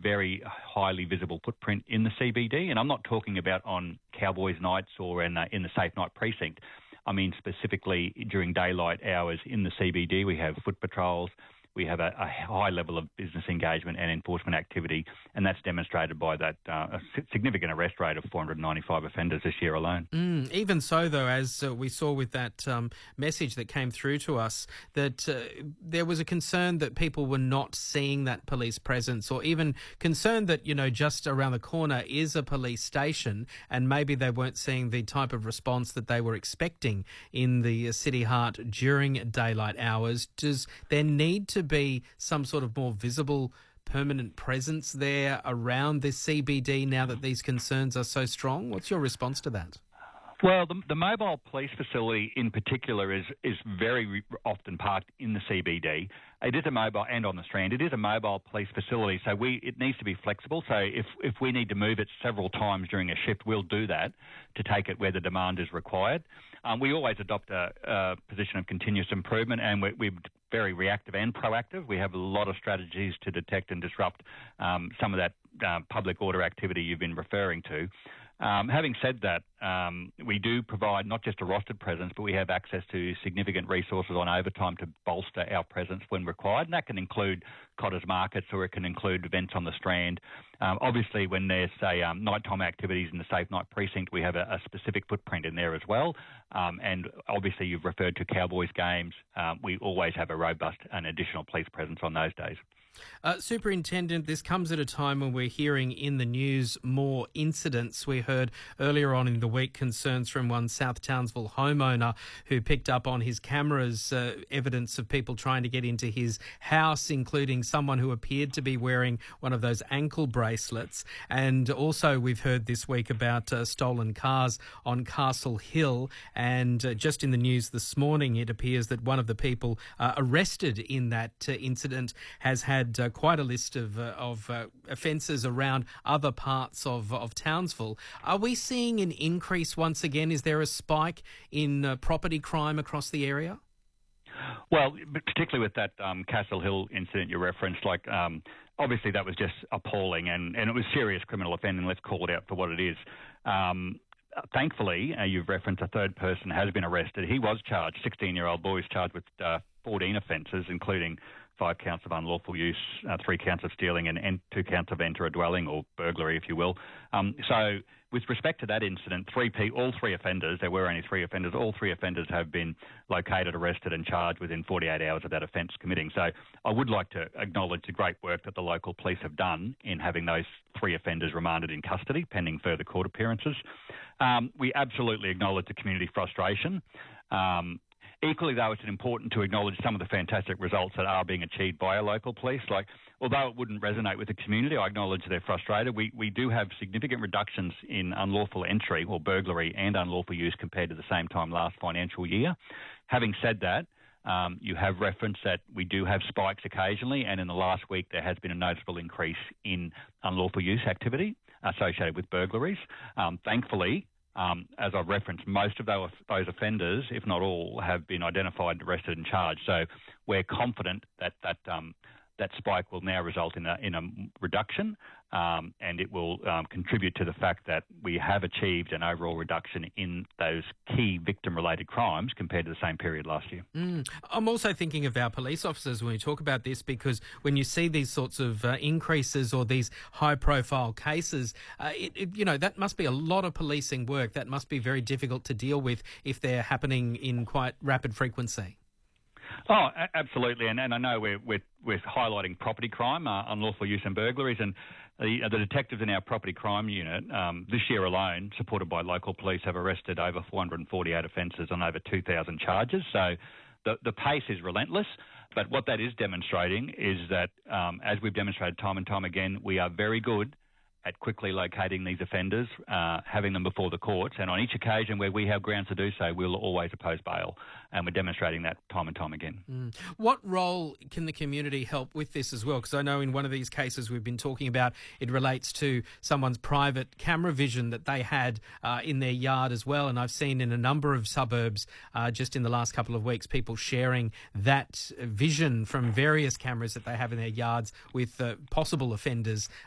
very highly visible footprint in the CBD, and I'm not talking about on Cowboys nights or in the Safe Night precinct. I mean specifically during daylight hours in the CBD, we have foot patrols. We have a high level of business engagement and enforcement activity, and that's demonstrated by that significant arrest rate of 495 offenders this year alone. Even so, though, as we saw with that message that came through to us, that there was a concern that people were not seeing that police presence, or even concerned that, just around the corner is a police station and maybe they weren't seeing the type of response that they were expecting in the city heart during daylight hours. Does there need to be some sort of more visible permanent presence there around this CBD now that these concerns are so strong? What's your response to that? Well, the mobile police facility in particular is very often parked in the CBD. It is a mobile, and on the Strand, it is a mobile police facility, so it needs to be flexible. So if we need to move it several times during a shift, we'll do that to take it where the demand is required. We always adopt a position of continuous improvement, and we're very reactive and proactive. We have a lot of strategies to detect and disrupt some of that public order activity you've been referring to. Having said that, we do provide not just a rostered presence, but we have access to significant resources on overtime to bolster our presence when required, and that can include Cotters Markets, or it can include events on the Strand. Obviously, when there's, say, nighttime activities in the Safe Night precinct, we have a specific footprint in there as well. And obviously, you've referred to Cowboys games. We always have a robust and additional police presence on those days. Superintendent, this comes at a time when we're hearing in the news more incidents. We heard earlier on in the week concerns from one South Townsville homeowner who picked up on his cameras evidence of people trying to get into his house, including someone who appeared to be wearing one of those ankle bracelets. And also we've heard this week about stolen cars on Castle Hill. And just in the news this morning, it appears that one of the people arrested in that incident has had quite a list of offences around other parts of Townsville. Are we seeing an increase once again? Is there a spike in property crime across the area? Well, particularly with that Castle Hill incident you referenced, obviously that was just appalling, and it was serious criminal offending. Let's call it out for what it is. Thankfully, you've referenced a third person has been arrested. He was charged, 16-year-old boy was charged with 14 offences, including 5 counts of unlawful use, 3 counts of stealing, and 2 counts of enter a dwelling, or burglary, if you will. So with respect to that incident, all three offenders, there were only 3 offenders, all 3 offenders have been located, arrested and charged within 48 hours of that offence committing. So I would like to acknowledge the great work that the local police have done in having those 3 offenders remanded in custody pending further court appearances. We absolutely acknowledge the community frustration. Equally, though, it's important to acknowledge some of the fantastic results that are being achieved by our local police. Although it wouldn't resonate with the community, I acknowledge they're frustrated. We do have significant reductions in unlawful entry or burglary and unlawful use compared to the same time last financial year. Having said that, you have referenced that we do have spikes occasionally, and in the last week there has been a noticeable increase in unlawful use activity associated with burglaries. Thankfully, as I've referenced, most of those offenders, if not all, have been identified, arrested and charged. So we're confident that spike will now result in a reduction, and it will contribute to the fact that we have achieved an overall reduction in those key victim-related crimes compared to the same period last year. I'm also thinking of our police officers when we talk about this, because when you see these sorts of increases or these high-profile cases, that must be a lot of policing work. That must be very difficult to deal with if they're happening in quite rapid frequency. Oh, absolutely, and I know we're highlighting property crime, unlawful use and burglaries, and the detectives in our property crime unit this year alone, supported by local police, have arrested over 448 offences on over 2,000 charges. So the pace is relentless, but what that is demonstrating is that, as we've demonstrated time and time again, we are very good at quickly locating these offenders, having them before the courts, and on each occasion where we have grounds to do so, we'll always oppose bail, and we're demonstrating that time and time again. What role can the community help with this as well? Because I know in one of these cases we've been talking about, it relates to someone's private camera vision that they had in their yard as well, and I've seen in a number of suburbs just in the last couple of weeks people sharing that vision from various cameras that they have in their yards with possible offenders